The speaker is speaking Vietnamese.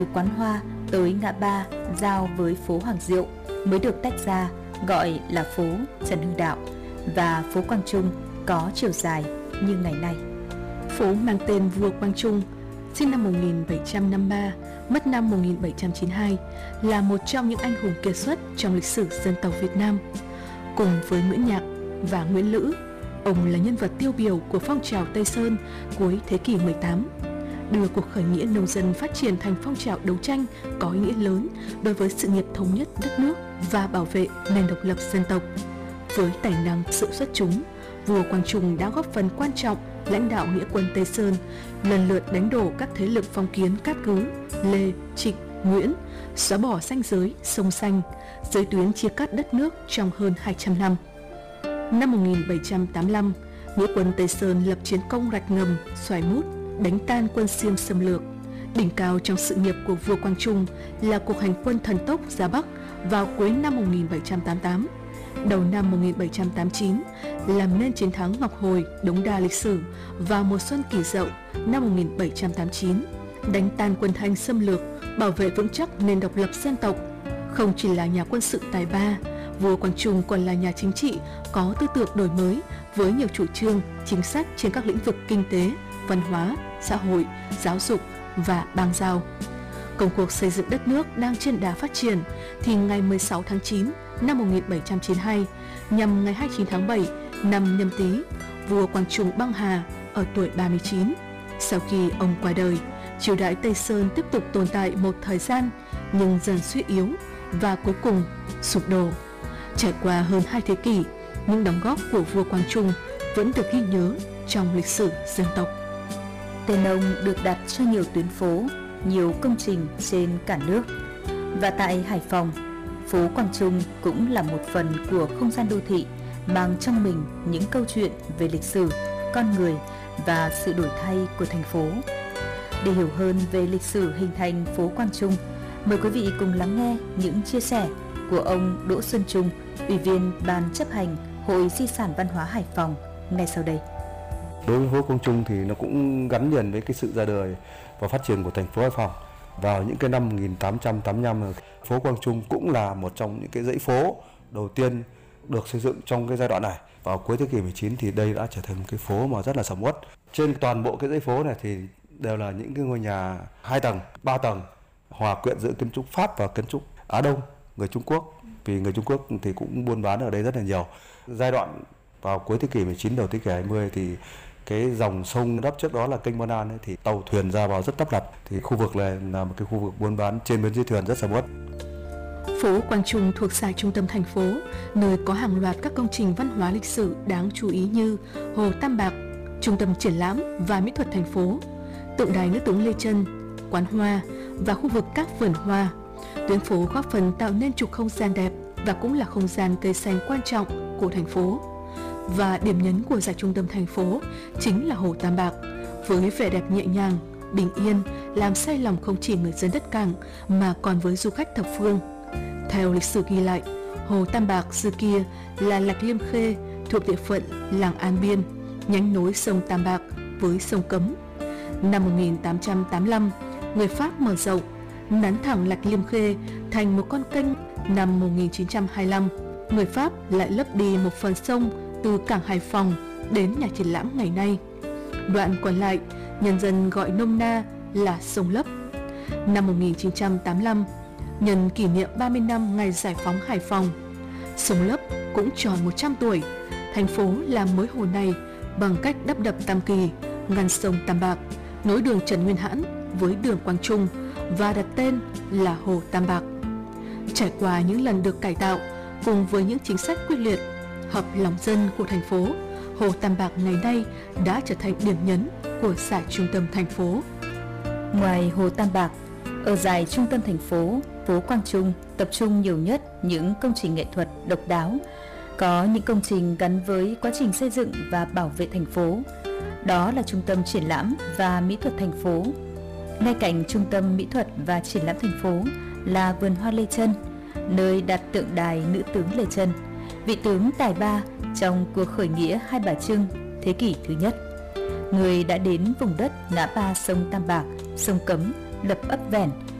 Quán Hoa tới ngã ba giao với phố Hoàng Diệu mới được tách ra gọi là phố Trần Hưng Đạo, và phố Quang Trung có chiều dài như ngày nay. Phố mang tên vua Quang Trung, sinh năm 1753, mất năm 1792, là một trong những anh hùng kiệt xuất trong lịch sử dân tộc Việt Nam. Cùng với Nguyễn Nhạc và Nguyễn Lữ, ông là nhân vật tiêu biểu của phong trào Tây Sơn cuối thế kỷ 18, đưa cuộc khởi nghĩa nông dân phát triển thành phong trào đấu tranh có ý nghĩa lớn đối với sự nghiệp thống nhất đất nước và bảo vệ nền độc lập dân tộc. Với tài năng sự xuất chúng, vua Quang Trung đã góp phần quan trọng lãnh đạo nghĩa quân Tây Sơn, lần lượt đánh đổ các thế lực phong kiến cát cứ Lê, Trịnh, Nguyễn, xóa bỏ ranh giới sông Xanh, giới tuyến chia cắt đất nước trong hơn 200 năm. Năm 1785, nghĩa quân Tây Sơn lập chiến công rạch Ngầm, Xoài Mút, đánh tan quân Xiêm xâm lược. Đỉnh cao trong sự nghiệp của vua Quang Trung là cuộc hành quân thần tốc ra Bắc vào cuối năm 1788. Đầu năm 1789 làm nên chiến thắng Ngọc Hồi, Đống Đa lịch sử vào mùa xuân Kỷ Dậu năm 1789, đánh tan quân Thanh xâm lược, bảo vệ vững chắc nền độc lập dân tộc. Không chỉ là nhà quân sự tài ba, vua Quang Trung còn là nhà chính trị có tư tưởng đổi mới với nhiều chủ trương, chính sách trên các lĩnh vực kinh tế, văn hóa, xã hội, giáo dục và bang giao. Công cuộc xây dựng đất nước đang trên đà phát triển thì ngày 16 tháng 9 năm 1792, nhằm ngày 29 tháng 7 năm Nhâm Tý, vua Quang Trung băng hà ở tuổi 39. Sau khi ông qua đời, triều đại Tây Sơn tiếp tục tồn tại một thời gian nhưng dần suy yếu và cuối cùng sụp đổ. Trải qua hơn 2 thế kỷ, những đóng góp của vua Quang Trung vẫn được ghi nhớ trong lịch sử dân tộc. Tên ông được đặt cho nhiều tuyến phố, nhiều công trình trên cả nước. Và tại Hải Phòng, phố Quang Trung cũng là một phần của không gian đô thị, mang trong mình những câu chuyện về lịch sử, con người và sự đổi thay của thành phố. Để hiểu hơn về lịch sử hình thành phố Quang Trung, mời quý vị cùng lắng nghe những chia sẻ của ông Đỗ Xuân Trung, Ủy viên Ban chấp hành Hội Di sản Văn hóa Hải Phòng ngay sau đây. Đối với phố Quang Trung thì nó cũng gắn liền với cái sự ra đời và phát triển của thành phố Hải Phòng. Vào những cái năm 1885, phố Quang Trung cũng là một trong những cái dãy phố đầu tiên được xây dựng trong cái giai đoạn này. Vào cuối thế kỷ 19 thì đây đã trở thành một cái phố mà rất là sầm uất. Trên toàn bộ cái dãy phố này thì đều là những cái ngôi nhà 2 tầng, 3 tầng, hòa quyện giữa kiến trúc Pháp và kiến trúc Á Đông, người Trung Quốc. Vì người Trung Quốc thì cũng buôn bán ở đây rất là nhiều. Giai đoạn vào cuối thế kỷ 19 đầu thế kỷ 20 thì cái dòng sông đắp trước đó là kênh Bon An ấy, thì tàu thuyền ra vào rất tấp nập, thì khu vực này là một cái khu vực buôn bán trên bến dưới thuyền rất sầm uất. Phố Quang Trung thuộc giải trung tâm thành phố, nơi có hàng loạt các công trình văn hóa lịch sử đáng chú ý như Hồ Tam Bạc, Trung tâm triển lãm và mỹ thuật thành phố, tượng đài nữ tướng Lê Chân, quán hoa và khu vực các vườn hoa. Tuyến phố góp phần tạo nên trục không gian đẹp và cũng là không gian cây xanh quan trọng của thành phố. Và điểm nhấn của giải trung tâm thành phố chính là Hồ Tam Bạc, với vẻ đẹp nhẹ nhàng, bình yên, làm say lòng không chỉ người dân đất Cảng mà còn với du khách thập phương. Theo lịch sử ghi lại, Hồ Tam Bạc xưa kia là Lạch Liêm Khê thuộc địa phận làng An Biên, nhánh nối sông Tam Bạc với sông Cấm. Năm 1885, người Pháp mở rộng, nắn thẳng Lạch Liêm Khê thành một con kênh. Năm 1925, người Pháp lại lấp đi một phần sông từ cảng Hải Phòng đến nhà triển lãm ngày nay. Đoạn còn lại, nhân dân gọi nôm na là sông Lấp. Năm 1985, nhân kỷ niệm 30 năm ngày giải phóng Hải Phòng, sông Lấp cũng tròn 100 tuổi. Thành phố làm mới hồ này bằng cách đắp đập Tam Kỳ, ngăn sông Tam Bạc, nối đường Trần Nguyên Hãn với đường Quang Trung và đặt tên là Hồ Tam Bạc. Trải qua những lần được cải tạo cùng với những chính sách quyết liệt, hợp lòng dân của thành phố, Hồ Tam Bạc ngày nay đã trở thành điểm nhấn của giải trung tâm thành phố. Ngoài Hồ Tam Bạc, ở giải trung tâm thành phố, phố Quang Trung tập trung nhiều nhất những công trình nghệ thuật độc đáo, có những công trình gắn với quá trình xây dựng và bảo vệ thành phố. Đó là trung tâm triển lãm và mỹ thuật thành phố. Ngay cạnh trung tâm mỹ thuật và triển lãm thành phố là vườn hoa Lê Chân, nơi đặt tượng đài nữ tướng Lê Chân, vị tướng tài ba trong cuộc khởi nghĩa Hai Bà Trưng thế kỷ thứ nhất, người đã đến vùng đất ngã ba sông Tam Bạc, sông Cấm, lập ấp Vẻn